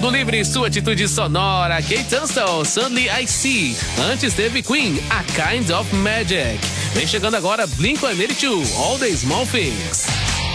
Mundo Livre, sua atitude sonora. Kate Tunstall, Suddenly I See. Antes teve Queen, A Kind of Magic. Vem chegando agora Blink-182, All the Small Things.